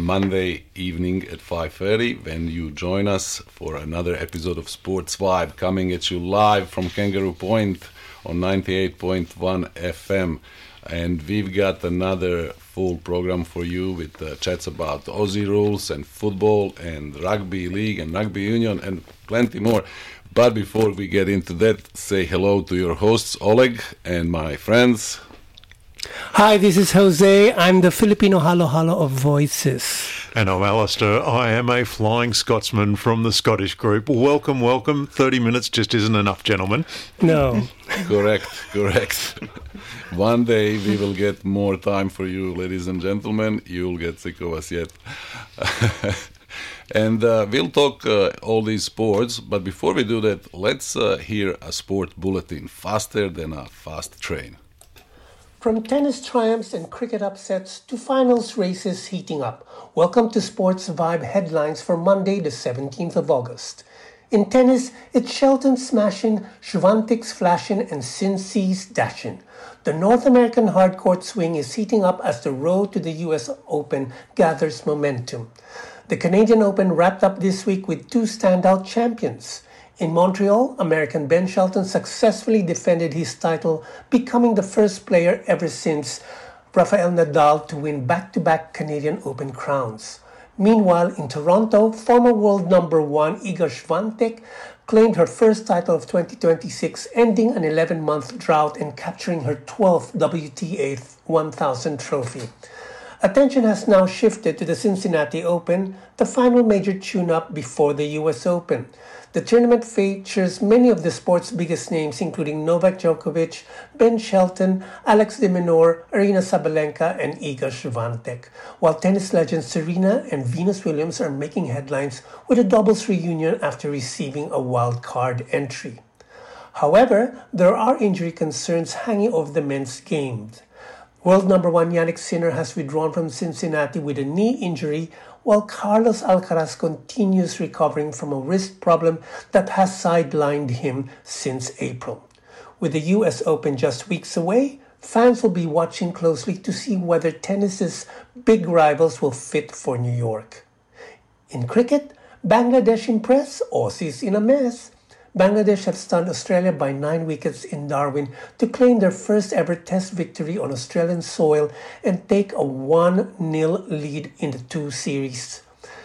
Monday evening at 5:30 when you join us for another episode of Sports Vibe, coming at you live from Kangaroo Point on 98.1 FM. And we've got another full program for you with chats about Aussie rules and football and rugby league and rugby union and plenty more. But before we get into that, say hello to your hosts, Oleg, and my friends. Hi, this is Jose. I'm the Filipino halo halo of voices. And I'm Alistair. I am a flying Scotsman from the Scottish group. Welcome, welcome. 30 minutes just isn't enough, gentlemen. No. Correct. One day we will get more time for you, ladies and gentlemen. You'll get sick of us yet. And we'll talk all these sports, but before we do that, let's hear a sport bulletin faster than a fast train. From tennis triumphs and cricket upsets to finals races heating up, welcome to Sports Vibe headlines for Monday, the 17th of August. In tennis, it's Shelton smashing, Swiatek's flashing, and Cincy's dashing. The North American hardcourt swing is heating up as the road to the U.S. Open gathers momentum. The Canadian Open wrapped up this week with two standout champions. In Montreal, American Ben Shelton successfully defended his title, becoming the first player ever since Rafael Nadal to win back-to-back Canadian Open crowns. Meanwhile, in Toronto, former world number one Iga Swiatek claimed her first title of 2026, ending an 11-month drought and capturing her 12th WTA 1000 trophy. Attention has now shifted to the Cincinnati Open, the final major tune-up before the US Open. The tournament features many of the sport's biggest names, including Novak Djokovic, Ben Shelton, Alex de Minaur, Aryna Sabalenka, and Iga Swiatek, while tennis legends Serena and Venus Williams are making headlines with a doubles reunion after receiving a wild card entry. However, there are injury concerns hanging over the men's games. World number one Jannik Sinner has withdrawn from Cincinnati with a knee injury, while Carlos Alcaraz continues recovering from a wrist problem that has sidelined him since April. With the US Open just weeks away, fans will be watching closely to see whether tennis's big rivals will fit for New York. In cricket, Bangladesh impress, Aussies in a mess. Bangladesh have stunned Australia by 9 wickets in Darwin to claim their first ever Test victory on Australian soil and take a 1-0 lead in the two series.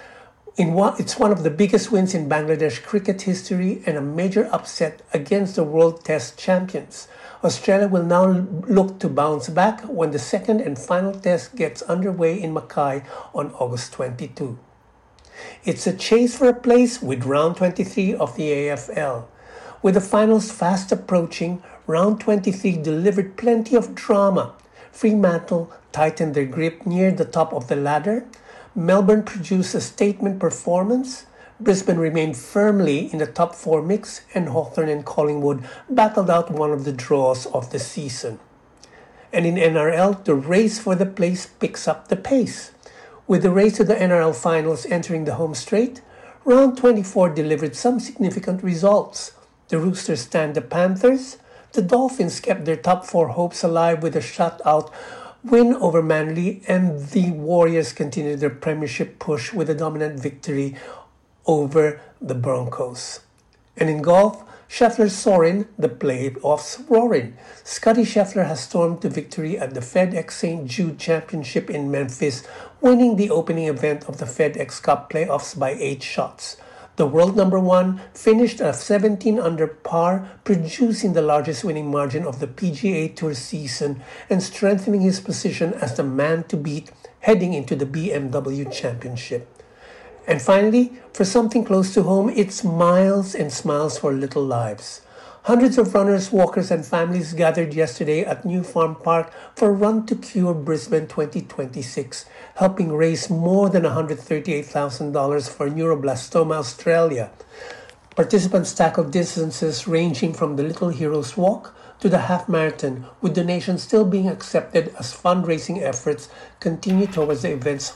It's one of the biggest wins in Bangladesh cricket history and a major upset against the World Test champions. Australia will now look to bounce back when the second and final test gets underway in Mackay on August 22. It's a chase for a place with round 23 of the AFL. With the finals fast approaching, round 23 delivered plenty of drama. Fremantle tightened their grip near the top of the ladder. Melbourne produced a statement performance. Brisbane remained firmly in the top four mix, and Hawthorn and Collingwood battled out one of the draws of the season. And in NRL, the race for the place picks up the pace. With the race to the NRL finals entering the home straight, round 24 delivered some significant results. The Roosters stand the Panthers. The Dolphins kept their top four hopes alive with a shutout win over Manly, and the Warriors continued their premiership push with a dominant victory over the Broncos. And in golf, Scheffler soaring, the playoffs roaring. Scottie Scheffler has stormed to victory at the FedEx St. Jude Championship in Memphis, winning the opening event of the FedEx Cup playoffs by 8 shots. The world number one finished at 17 under par, producing the largest winning margin of the PGA Tour season and strengthening his position as the man to beat heading into the BMW Championship. And finally, for something close to home, it's Miles and Smiles for Little Lives. Hundreds of runners, walkers, and families gathered yesterday at New Farm Park for Run to Cure Brisbane 2026, helping raise more than $138,000 for Neuroblastoma Australia. Participants tackled distances ranging from the Little Heroes Walk to the half marathon, with donations still being accepted as fundraising efforts continue towards the event's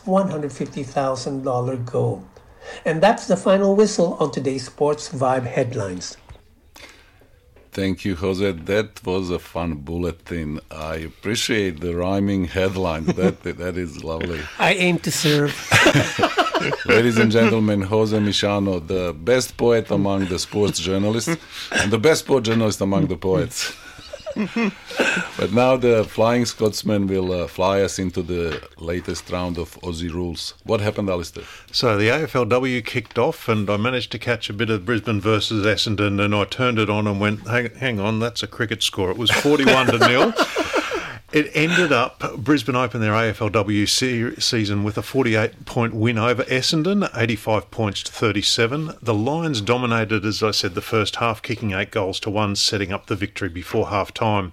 $150,000 goal. And that's the final whistle on today's Sports Vibe headlines. Thank you, Jose. That was a fun bulletin. I appreciate the rhyming headlines. That is lovely. I aim to serve. Ladies and gentlemen, Jose Michano, the best poet among the sports journalists and the best sport journalist among the poets. But now the Flying Scotsman will fly us into the latest round of Aussie rules. What happened, Alistair? So the AFLW kicked off, and I managed to catch a bit of Brisbane versus Essendon, and I turned it on and went, hang on, that's a cricket score. It was 41-0. It ended up, Brisbane opened their AFLW season with a 48-point win over Essendon, 85 points to 37. The Lions dominated, as I said, the first half, kicking 8 goals to 1, setting up the victory before half-time.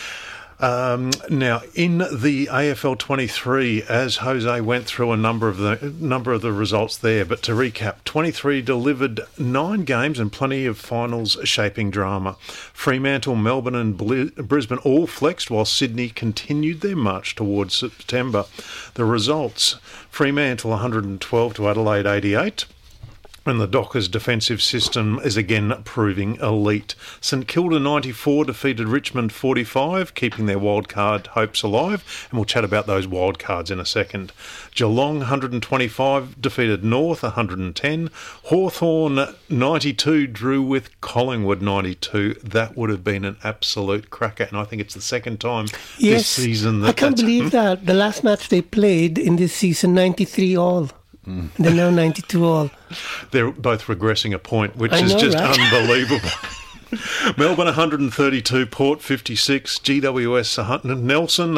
Now, in the AFL 23, as Jose went through a number of the results there, but to recap, 23 delivered 9 games and plenty of finals shaping drama. Fremantle, Melbourne and Brisbane all flexed, while Sydney continued their march towards September. The results: Fremantle 112 to Adelaide 88. And the Dockers' defensive system is again proving elite. St Kilda 94 defeated Richmond 45, keeping their wildcard hopes alive, and we'll chat about those wildcards in a second. Geelong 125 defeated North 110. Hawthorn 92 drew with Collingwood 92. That would have been an absolute cracker, and I think it's the second time this season I can't believe that. The last match they played in this season, 93 all. They're now 92 all. They're both regressing a point, which is just unbelievable. Melbourne 132, Port 56, GWS Nelson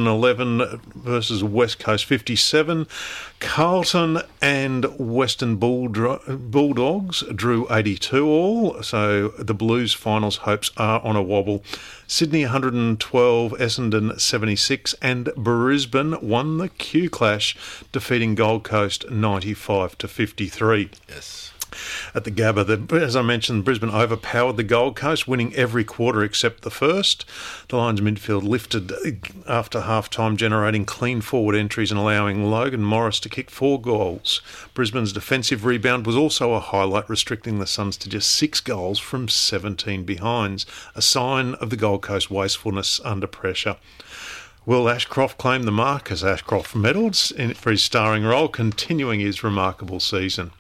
111 versus West Coast 57. Carlton and Western Bulldogs drew 82 all, so the Blues' finals hopes are on a wobble. Sydney 112, Essendon 76, and Brisbane won the Q Clash, defeating Gold Coast 95 to 53. Yes. At the Gabba, as I mentioned, Brisbane overpowered the Gold Coast, winning every quarter except the first. The Lions midfield lifted after half-time, generating clean forward entries and allowing Logan Morris to kick 4 goals. Brisbane's defensive rebound was also a highlight, restricting the Suns to just 6 goals from 17 behinds, a sign of the Gold Coast wastefulness under pressure. Will Ashcroft claimed the Marcus Ashcroft medals for his starring role, continuing his remarkable season.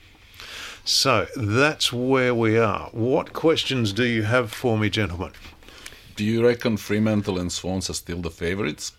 So that's where we are. What questions do you have for me, gentlemen? Do you reckon Fremantle and Swans are still the favourites?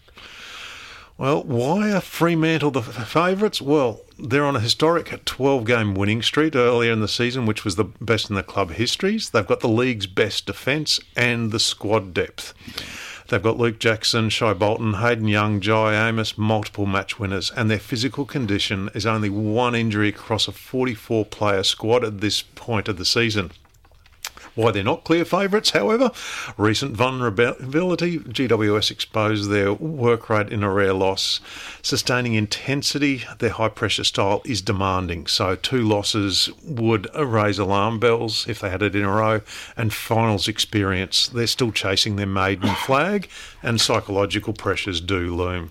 Well, why are Fremantle the favourites? Well, they're on a historic 12-game winning streak earlier in the season, which was the best in the club histories. They've got the league's best defence and the squad depth. They've got Luke Jackson, Shai Bolton, Hayden Young, Jai Amos, multiple match winners, and their physical condition is only one injury across a 44-player squad at this point of the season. Why they're not clear favourites, however, recent vulnerability. GWS exposed their work rate in a rare loss. Sustaining intensity, their high-pressure style is demanding, so 2 losses would raise alarm bells if they had it in a row. And finals experience, they're still chasing their maiden flag, and psychological pressures do loom.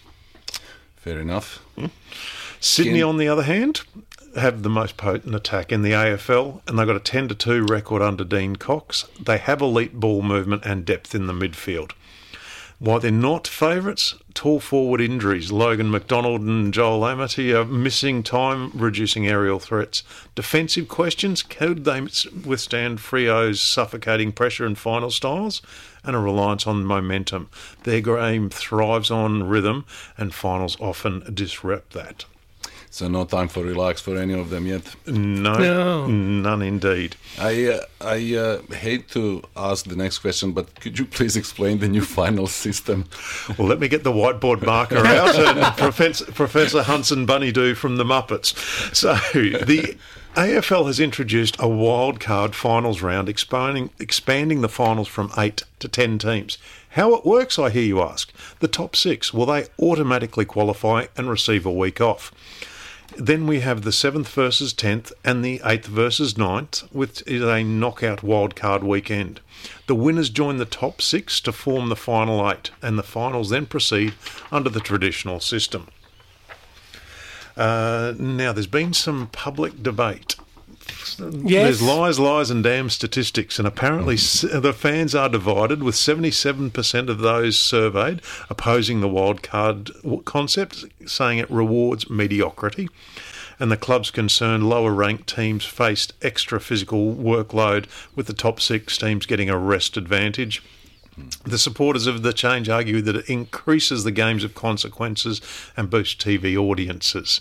Fair enough. Sydney, on the other hand, have the most potent attack in the AFL, and they've got a 10-2 record under Dean Cox. They have elite ball movement and depth in the midfield. Why they're not favourites? Tall forward injuries. Logan McDonald and Joel Amity are missing time, reducing aerial threats. Defensive questions: could they withstand Freo's suffocating pressure and final styles? And a reliance on momentum. Their game thrives on rhythm, and finals often disrupt that. So no time for relax for any of them yet? No. None indeed. I hate to ask the next question, but could you please explain the new final system? Well, let me get the whiteboard marker out and Professor Hunson Bunnydoo from the Muppets. So the AFL has introduced a wildcard finals round, expanding the finals from 8 to 10 teams. How it works, I hear you ask. The top 6, will they automatically qualify and receive a week off? Then we have the 7th versus 10th and the 8th versus 9th, which is a knockout wildcard weekend. The winners join the top 6 to form the final 8, and the finals then proceed under the traditional system. Now, there's been some public debate Yes. There's lies, and damn statistics, and apparently the fans are divided, with 77% of those surveyed opposing the wild card concept, saying it rewards mediocrity. And the clubs concerned, lower-ranked teams faced extra physical workload, with the top 6 teams getting a rest advantage. The supporters of the change argue that it increases the games of consequences and boosts TV audiences.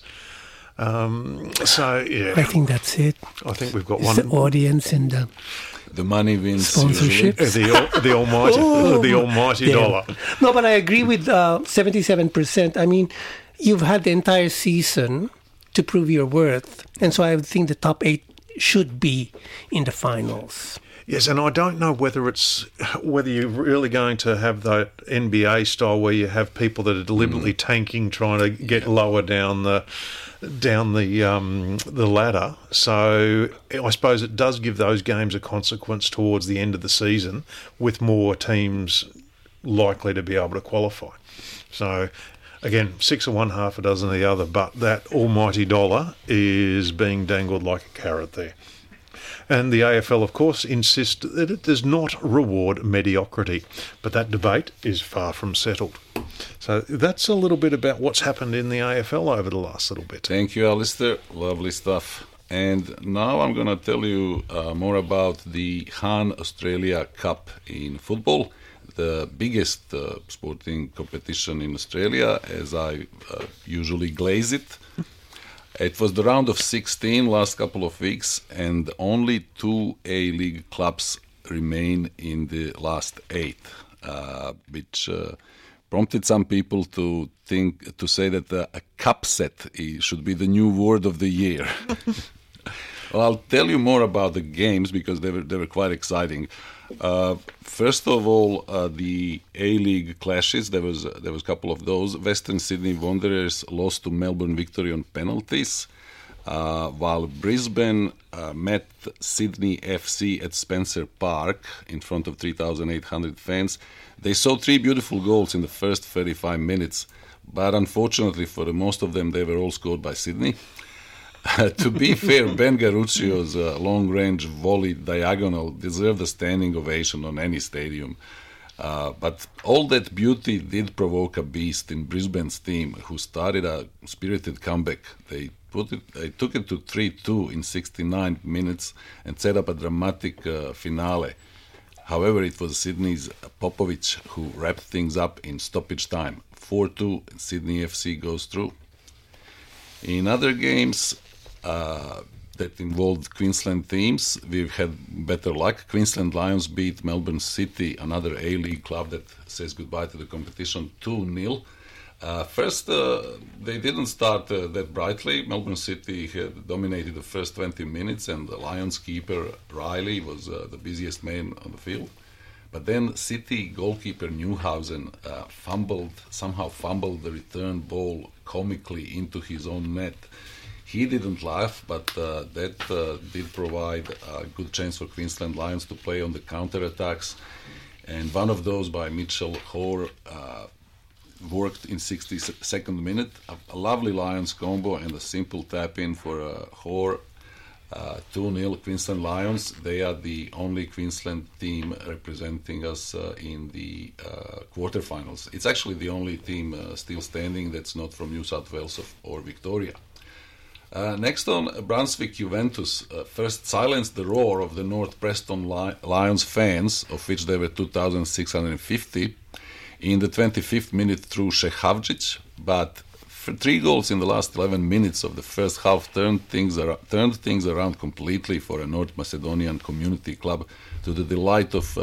I think that's it. I think we've got It's one. the audience and The money wins. Sponsorship. The almighty dollar. No, but I agree with 77%. I mean, you've had the entire season to prove your worth, and so I would think the top 8 should be in the finals. Yes, and I don't know whether you're really going to have that NBA style where you have people that are deliberately tanking, trying to get lower down the ladder. So I suppose it does give those games a consequence towards the end of the season, with more teams likely to be able to qualify. So again, 6 of one, half a dozen of the other, but that almighty dollar is being dangled like a carrot there. And the AFL, of course, insists that it does not reward mediocrity, but that debate is far from settled. So that's a little bit about what's happened in the AFL over the last little bit. Thank you, Alistair. Lovely stuff. And now I'm going to tell you more about the Han Australia Cup in football, the biggest sporting competition in Australia, as I usually glaze it. It was the round of 16 last couple of weeks, and only 2 A-League clubs remain in the last 8, which prompted some people to say that a cup set should be the new word of the year. Well, I'll tell you more about the games because they were quite exciting. First of all, the A-League clashes. There was a couple of those. Western Sydney Wanderers lost to Melbourne Victory on penalties, while Brisbane met Sydney FC at Spencer Park in front of 3,800 fans. They saw 3 beautiful goals in the first 35 minutes, but unfortunately for most of them, they were all scored by Sydney. To be fair, Ben Garuccio's long-range volley diagonal deserved a standing ovation on any stadium. But all that beauty did provoke a beast in Brisbane's team, who started a spirited comeback. They took it to 3-2 in 69 minutes and set up a dramatic finale. However, it was Sydney's Popovic who wrapped things up in stoppage time. 4-2, and Sydney FC goes through. In other games that involved Queensland teams, we've had better luck. Queensland Lions beat Melbourne City, another A-League club that says goodbye to the competition, 2-0. First, they didn't start that brightly. Melbourne City had dominated the first 20 minutes, and the Lions keeper Riley was the busiest man on the field. But then City goalkeeper Newhausen somehow fumbled the return ball comically into his own net. He didn't laugh, but that did provide a good chance for Queensland Lions to play on the counter-attacks. And one of those by Mitchell Hoare worked in 62nd minute. A lovely Lions combo and a simple tap-in for Hoare. 2-0 Queensland Lions. They are the only Queensland team representing us in the quarterfinals. It's actually the only team still standing that's not from New South Wales or Victoria. Next on, Brunswick Juventus first silenced the roar of the North Preston Lions fans, of which there were 2,650, in the 25th minute through Šehavčić, but 3 goals in the last 11 minutes of the first half turned things around completely for a North Macedonian community club, to the delight of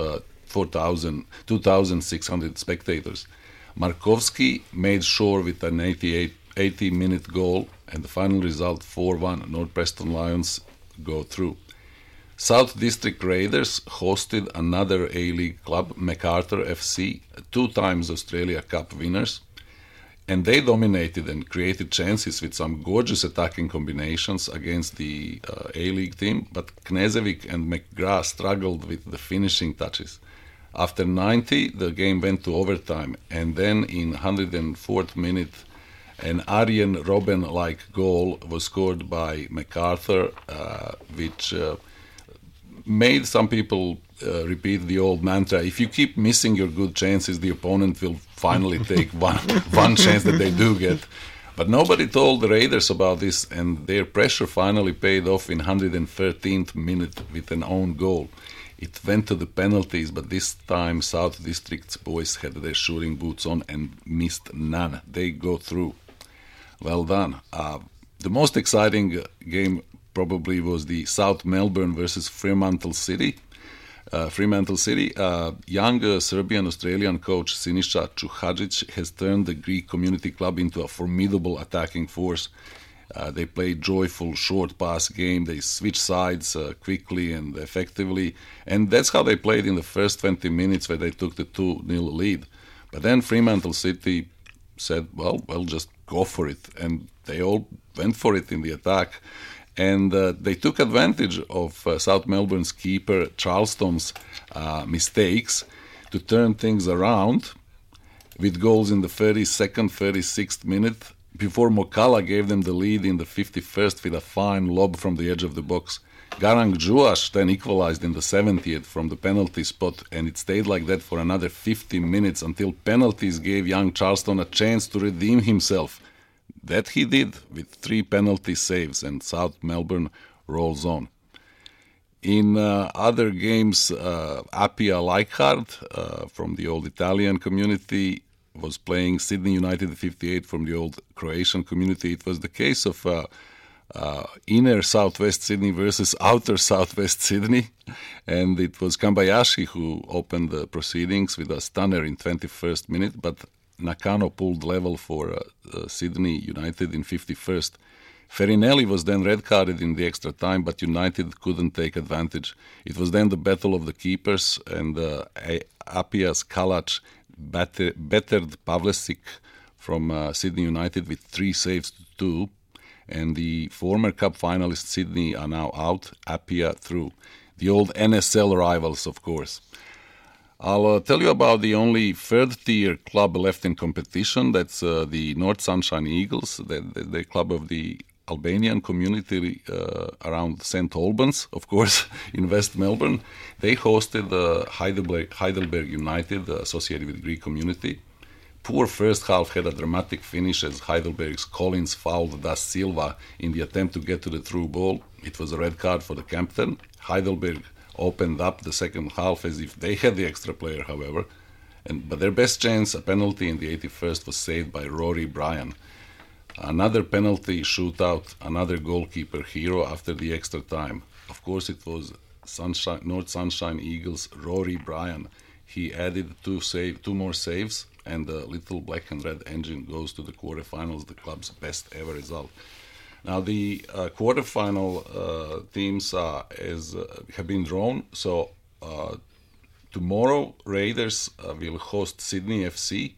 2,600 spectators. Markovski made sure with an 80-minute goal, and the final result 4-1. North Preston Lions go through. South District Raiders hosted another A-League club, MacArthur FC, 2 times Australia Cup winners, and they dominated and created chances with some gorgeous attacking combinations against the A-League team, but Knežević and McGrath struggled with the finishing touches. After 90, the game went to overtime, and then in 104th minute, An Arjen Robben-like goal was scored by MacArthur, which made some people repeat the old mantra: if you keep missing your good chances, the opponent will finally take one chance that they do get. But nobody told the Raiders about this, and their pressure finally paid off in 113th minute with an own goal. It went to the penalties, but this time South District's boys had their shooting boots on and missed none. They go through. Well done. The most exciting game probably was the South Melbourne versus Fremantle City. Young Serbian-Australian coach Siniša Čuhadžić has turned the Greek community club into a formidable attacking force. They play joyful short pass game. They switch sides quickly and effectively. And that's how they played in the first 20 minutes where they took the 2-0 lead. But then Fremantle City said, well, just go for it. And they all went for it in the attack. And they took advantage of South Melbourne's keeper Charleston's mistakes to turn things around with goals in the 32nd, 36th minute before Mokala gave them the lead in the 51st with a fine lob from the edge of the box. Garang Juash then equalized in the 70th from the penalty spot, and it stayed like that for another 50 minutes until penalties gave young Charleston a chance to redeem himself. That he did with 3 penalty saves, and South Melbourne rolls on. In other games, Apia Leichhardt from the old Italian community was playing Sydney United 58 from the old Croatian community. It was the case of inner Southwest Sydney versus outer Southwest Sydney, and it was Kambayashi who opened the proceedings with a stunner in 21st minute, but Nakano pulled level for Sydney United in 51st. Ferinelli was then red-carded in the extra time, but United couldn't take advantage. It was then the battle of the keepers, and Apia's Kalac bettered Pavlesic from Sydney United with 3 saves to 2, and the former cup finalists Sydney are now out, Apia through. The old NSL rivals, of course. I'll tell you about the only third-tier club left in competition. That's the North Sunshine Eagles, the club of the Albanian community around St. Albans, of course, in West Melbourne. They hosted Heidelberg United, associated with Greek community. Poor first half had a dramatic finish as Heidelberg's Collins fouled Da Silva in the attempt to get to the through ball. It was a red card for the captain. Heidelberg opened up the second half as if they had the extra player, however. But their best chance, a penalty in the 81st, was saved by Rory Bryan. Another penalty shootout, another goalkeeper hero after the extra time. Of course, it was North Sunshine Eagles' Rory Bryan. He added 2 more saves, and the little black and red engine goes to the quarterfinals, the club's best ever result. Now, the quarterfinal teams have been drawn. So tomorrow, Raiders will host Sydney FC,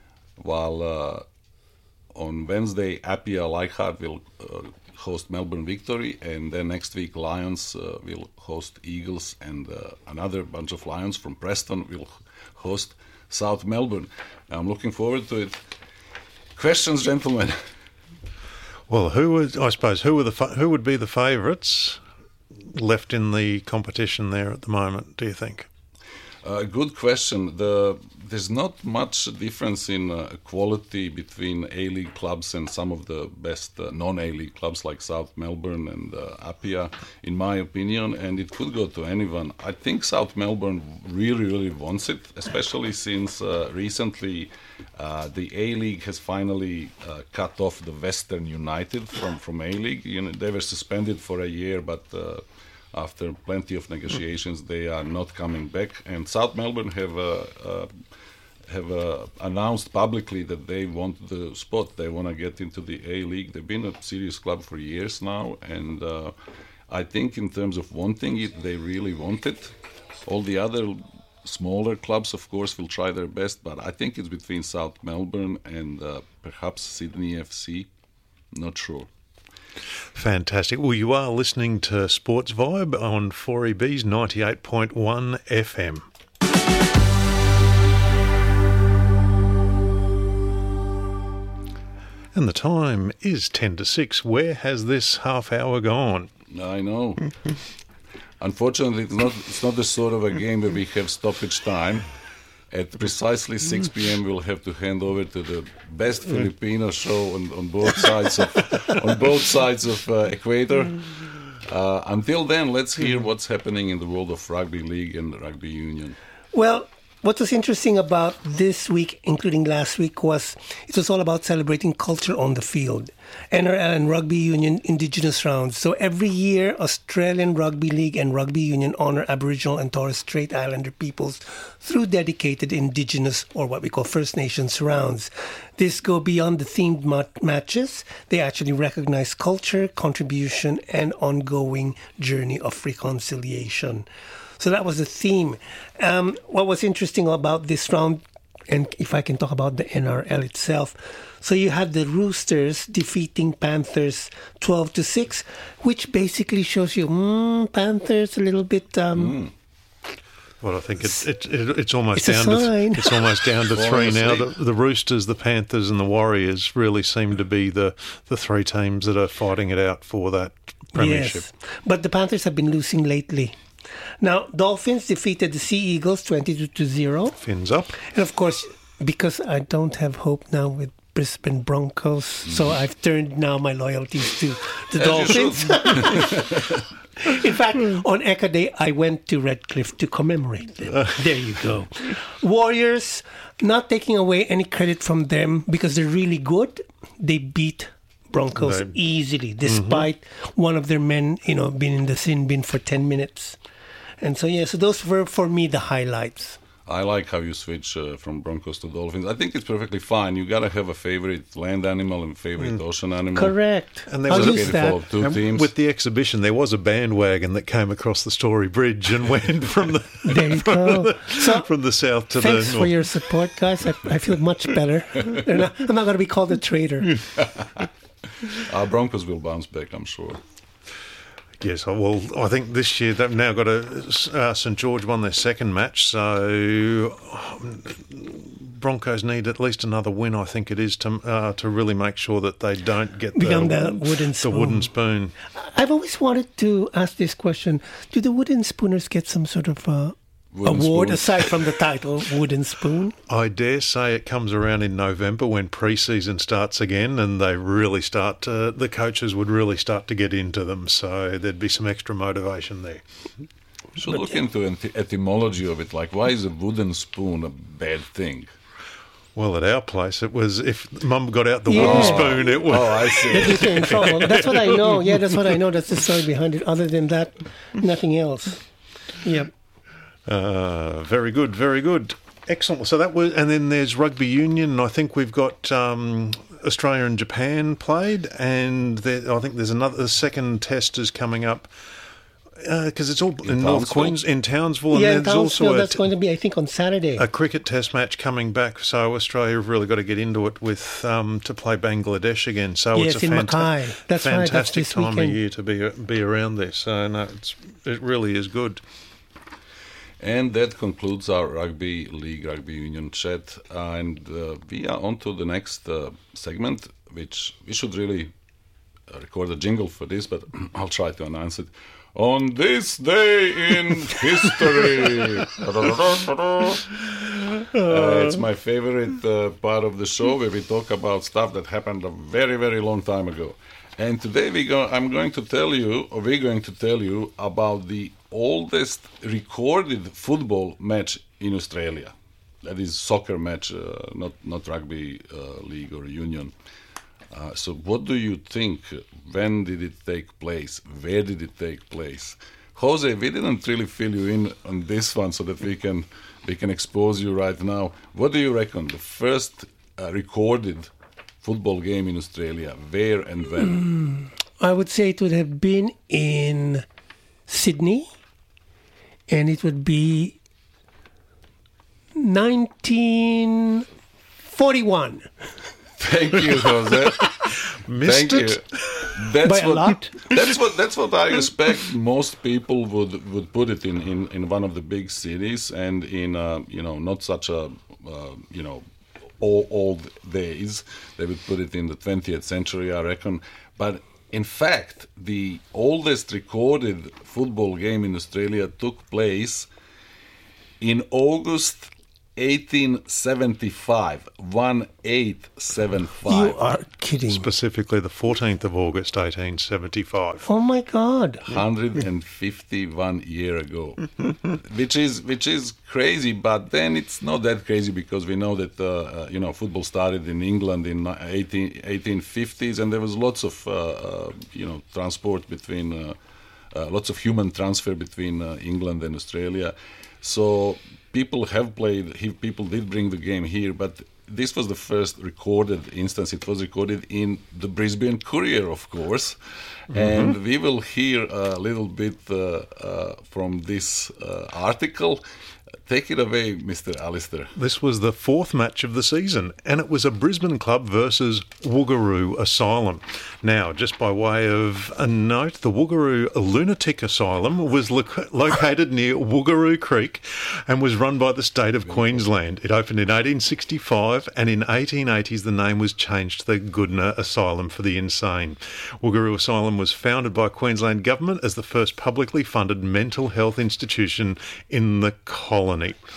while on Wednesday, Apia Leichhardt will host Melbourne Victory, and then next week, Lions will host Eagles, and another bunch of Lions from Preston will host South Melbourne. I'm looking forward to it. Questions, gentlemen? Well, who would be the favourites left in the competition there at the moment, do you think? Good question. There's not much difference in quality between A-League clubs and some of the best non-A-League clubs like South Melbourne and Apia, in my opinion, and it could go to anyone. I think South Melbourne really wants it, especially since recently the A-League has finally cut off the Western United from A-League. They were suspended for a year, but after plenty of negotiations, they are not coming back. And South Melbourne have announced publicly that they want the spot. They want to get into the A-League. They've been a serious club for years now, and I think in terms of wanting it, they really want it. All the other smaller clubs, of course, will try their best, but I think it's between South Melbourne and perhaps Sydney FC. Not sure. Fantastic. Well, you are listening to Sports Vibe on 4EB's 98.1 FM. And the time is 10 to 6. Where has this half hour gone? I know. Unfortunately, it's not the sort of a game where we have stoppage time. At precisely 6 p.m., we'll have to hand over to the best Filipino show on both sides of equator. Until then, let's hear what's happening in the world of rugby league and rugby union. Well, what was interesting about this week, including last week, was it was all about celebrating culture on the field. NRL and Rugby Union Indigenous Rounds. So every year, Australian Rugby League and Rugby Union honor Aboriginal and Torres Strait Islander peoples through dedicated Indigenous, or what we call First Nations rounds. This go beyond the themed matches. They actually recognize culture, contribution, and ongoing journey of reconciliation. So that was the theme. What was interesting about this round, and if I can talk about the NRL itself, so you had the Roosters defeating Panthers 12-6, which basically shows you Panthers a little bit. Well, I think it's almost it's down to it's almost down to three now. Honestly. The Roosters, the Panthers, and the Warriors really seem to be the three teams that are fighting it out for that premiership. Yes, but the Panthers have been losing lately. Now, Dolphins defeated the Sea Eagles 22-0. Fins up. And of course, because I don't have hope now with Brisbane Broncos, so I've turned now my loyalties to the Dolphins. In fact, on Eka Day, I went to Redcliffe to commemorate them. There you go. Warriors, not taking away any credit from them because they're really good. They beat Broncos easily, despite one of their men, being in the sin bin for 10 minutes. And so, so those were, for me, the highlights. I like how you switch from Broncos to Dolphins. I think it's perfectly fine. You got to have a favorite land animal and favorite ocean animal. Correct. And there I'll was use that. of two teams. With the exhibition, there was a bandwagon that came across the Story Bridge and went from the There you go. from the south to the north. Thanks for your support, guys. I feel much better. I'm not going to be called a traitor. Our Broncos will bounce back, I'm sure. Yes, well, I think this year they've now got St George won their second match, so Broncos need at least another win. I think it is to really make sure that they don't get the wooden spoon. The wooden spoon. I've always wanted to ask this question: do the wooden spooners get some sort of award aside from the title, Wooden Spoon? I dare say it comes around in November when pre-season starts again, and they really the coaches would really start to get into them, so there'd be some extra motivation there. We should look into the etymology of it, like why is a wooden spoon a bad thing? Well, at our place, it was if Mum got out the wooden spoon, it was... Oh, I see. That gets you in trouble. That's what I know. Yeah, that's what I know. That's the story behind it. Other than that, nothing else. Yep. Very good, very good. Excellent. So that was, and then there's rugby union. I think we've got Australia and Japan played, and I think there's the second test is coming up because it's all in North Queensland, in Townsville, and in there's Townsville, also that's going to be, I think, on Saturday. A cricket test match coming back. So Australia have really got to get into it with to play Bangladesh again. So yes, it's a in Mackay. That's fantastic right, time of year to be around there. So no, it really is good. And that concludes our Rugby League, Rugby Union chat. And we are on to the next segment, which we should really record a jingle for this, but I'll try to announce it. On this day in history. It's my favorite part of the show where we talk about stuff that happened a very, very long time ago. And today we're going to tell you about the oldest recorded football match in Australia. That is soccer match, not rugby league or union. So what do you think? When did it take place? Where did it take place? Jose, we didn't really fill you in on this one so that we can expose you right now. What do you reckon? The first recorded football game in Australia, where and when? I would say it would have been in Sydney, and it would be 1941. Thank you, Jose. Missed Thank it you. That's By a lot? That's what I expect. Most people would put it in one of the big cities and in not such a old days. They would put it in the 20th century, I reckon. But in fact, the oldest recorded football game in Australia took place in August 1875, 1875. You are kidding. Specifically the 14th of August, 1875. Oh my God. 151 year ago, which is crazy, but then it's not that crazy because we know that football started in England in 1850s, and there was lots of transport between lots of human transfer between England and Australia. So people have played. People did bring the game here, but this was the first recorded instance. It was recorded in the Brisbane Courier, of course, and we will hear a little bit from this article. Take it away, Mr. Alistair. This was the fourth match of the season, and it was a Brisbane club versus Woogaroo Asylum. Now, just by way of a note, the Woogaroo Lunatic Asylum was located near Woogaroo Creek and was run by the state of Queensland. It opened in 1865, and in 1880s the name was changed to the Goodna Asylum for the Insane. Woogaroo Asylum was founded by Queensland Government as the first publicly funded mental health institution in the colony.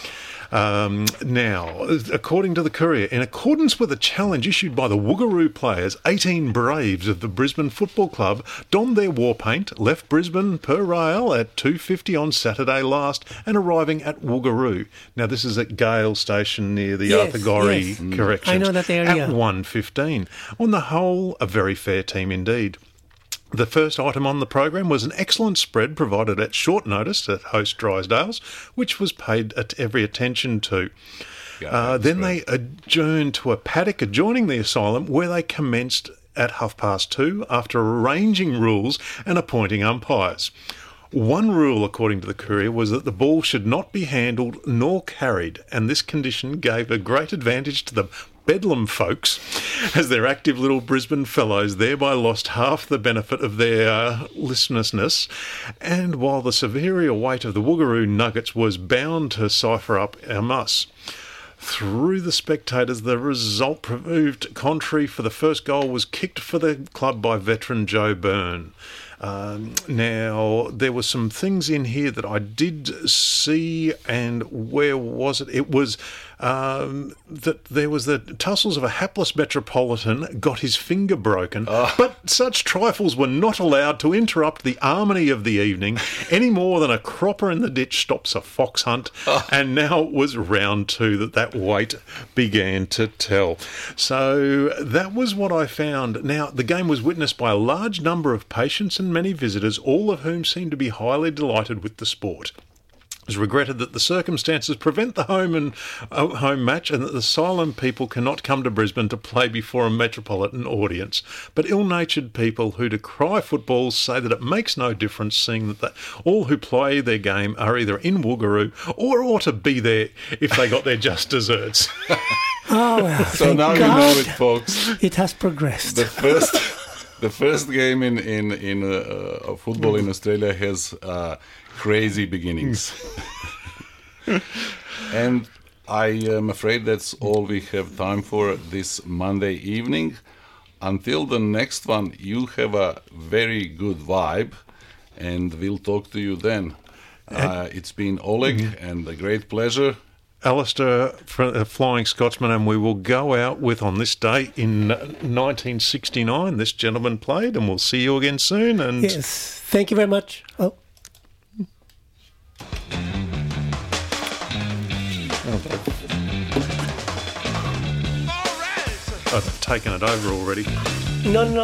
Now, according to the Courier, in accordance with a challenge issued by the Woogaroo players, 18 Braves of the Brisbane Football Club donned their war paint, left Brisbane per rail at 2:50 on Saturday last, and arriving at Woogaroo. Now, this is at Gale Station near the Arthur Gorrie Corrections. I know that area. At 1:15. On the whole, a very fair team indeed. The first item on the program was an excellent spread provided at short notice at host Drysdale's, which was paid every attention to. Then they adjourned to a paddock adjoining the asylum where they commenced at 2:30 after arranging rules and appointing umpires. One rule, according to the Courier, was that the ball should not be handled nor carried, and this condition gave a great advantage to the Bedlam folks, as their active little Brisbane fellows thereby lost half the benefit of their listlessness, and while the superior weight of the Woogaroo Nuggets was bound to cipher up a muss. Through the spectators, the result proved contrary, for the first goal was kicked for the club by veteran Joe Byrne. Now, there were some things in here that I did see, and where was it? It was that there was the tussles of a hapless metropolitan got his finger broken, but such trifles were not allowed to interrupt the harmony of the evening any more than a cropper in the ditch stops a fox hunt, and now it was round two that weight began to tell. So that was what I found. Now, the game was witnessed by a large number of patients and many visitors, all of whom seemed to be highly delighted with the sport. It was regretted that the circumstances prevent the home match and that the asylum people cannot come to Brisbane to play before a metropolitan audience. But ill-natured people who decry football say that it makes no difference, seeing that all who play their game are either in Woogaroo or ought to be there if they got their just desserts. Oh, well, So now God, you know it, folks. it has progressed. The first game in football in Australia has crazy beginnings. And I am afraid that's all we have time for this Monday evening. Until the next one, you have a very good vibe, and we'll talk to you then. It's been Oleg, and a great pleasure. Alistair, Flying Scotsman, and we will go out with, on this day in 1969, this gentleman played, and we'll see you again soon. And Yes, thank you very much. Oh. I've taken it over already. No.